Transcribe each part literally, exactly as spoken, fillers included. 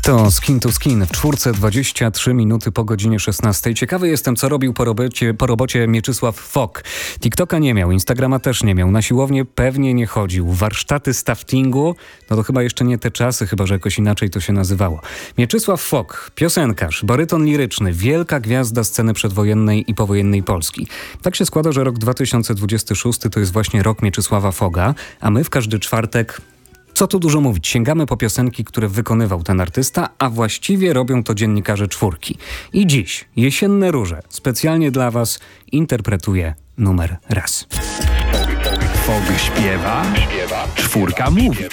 To Skin to Skin w czwórce dwadzieścia trzy minuty po godzinie szesnastej. Ciekawy jestem, co robił po robocie, po robocie Mieczysław Fok. TikToka nie miał, Instagrama też nie miał, na siłownię pewnie nie chodził. Warsztaty staftingu, no to chyba jeszcze nie te czasy, chyba że jakoś inaczej to się nazywało. Mieczysław Fok, piosenkarz, baryton liryczny, wielka gwiazda sceny przedwojennej i powojennej Polski. Tak się składa, że rok dwa tysiące dwudziesty szósty to jest właśnie rok Mieczysława Foga, a my w każdy czwartek... Co tu dużo mówić, sięgamy po piosenki, które wykonywał ten artysta, a właściwie robią to dziennikarze czwórki. I dziś Jesienne Róże specjalnie dla was interpretuje numer raz. Fog śpiewa, czwórka mówi.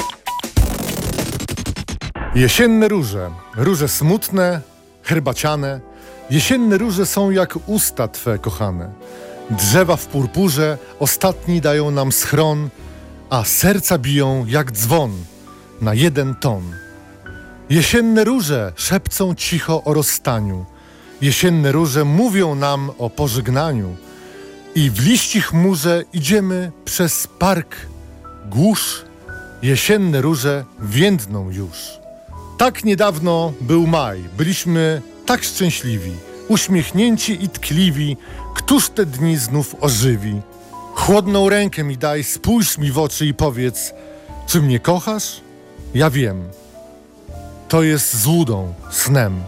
Jesienne róże, róże smutne, herbaciane. Jesienne róże są jak usta twe kochane. Drzewa w purpurze ostatni dają nam schron, a serca biją jak dzwon na jeden ton. Jesienne róże szepcą cicho o rozstaniu. Jesienne róże mówią nam o pożegnaniu. I w liści chmurze idziemy przez park głusz. Jesienne róże więdną już. Tak niedawno był maj. Byliśmy tak szczęśliwi, uśmiechnięci i tkliwi. Któż te dni znów ożywi? Chłodną rękę mi daj, spójrz mi w oczy i powiedz, czy mnie kochasz? Ja wiem. To jest złudą, snem.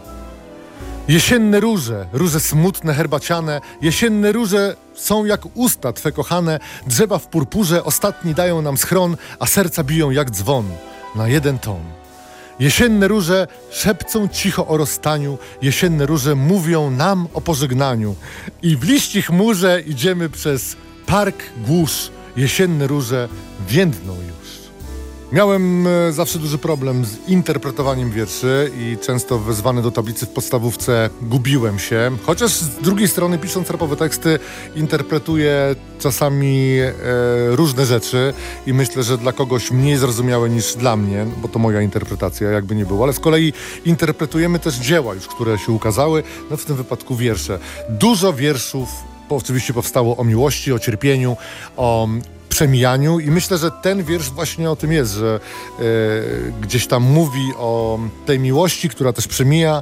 Jesienne róże, róże smutne, herbaciane, jesienne róże są jak usta twe kochane, drzewa w purpurze ostatni dają nam schron, a serca biją jak dzwon na jeden ton. Jesienne róże szepcą cicho o rozstaniu, jesienne róże mówią nam o pożegnaniu. I w liści chmurze idziemy przez park głusz, jesienne róże więdną już. Miałem e, zawsze duży problem z interpretowaniem wierszy i często wezwany do tablicy w podstawówce gubiłem się. Chociaż z drugiej strony, pisząc rapowe teksty, interpretuję czasami e, różne rzeczy i myślę, że dla kogoś mniej zrozumiałe niż dla mnie, bo to moja interpretacja, jakby nie było. Ale z kolei interpretujemy też dzieła już, które się ukazały, no w tym wypadku wiersze. Dużo wierszów oczywiście powstało o miłości, o cierpieniu, o przemijaniu i myślę, że ten wiersz właśnie o tym jest, że e, gdzieś tam mówi o tej miłości, która też przemija,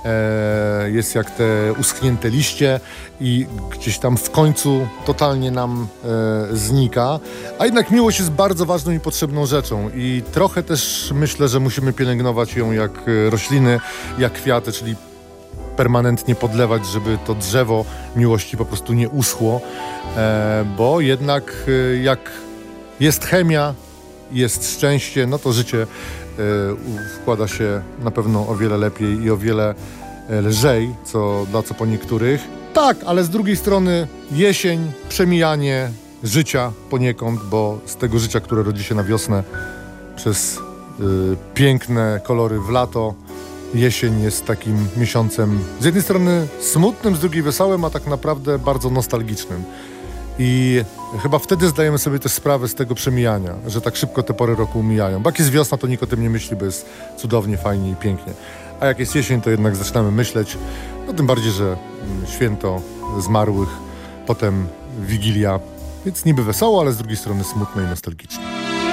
e, jest jak te uschnięte liście i gdzieś tam w końcu totalnie nam e, znika, a jednak miłość jest bardzo ważną i potrzebną rzeczą i trochę też myślę, że musimy pielęgnować ją jak rośliny, jak kwiaty, czyli permanentnie podlewać, żeby to drzewo miłości po prostu nie uschło, e, bo jednak e, jak jest chemia, jest szczęście, no to życie e, wkłada się na pewno o wiele lepiej i o wiele e, lżej, co dla co po niektórych. Tak, ale z drugiej strony jesień, przemijanie życia poniekąd, bo z tego życia, które rodzi się na wiosnę przez e, piękne kolory w lato, jesień jest takim miesiącem z jednej strony smutnym, z drugiej wesołym, a tak naprawdę bardzo nostalgicznym. I chyba wtedy zdajemy sobie też sprawę z tego przemijania, że tak szybko te pory roku mijają. Bo jak jest wiosna, to nikt o tym nie myśli, bo jest cudownie, fajnie i pięknie. A jak jest jesień, to jednak zaczynamy myśleć, no tym bardziej, że święto zmarłych, potem Wigilia, więc niby wesoło, ale z drugiej strony smutne i nostalgiczne.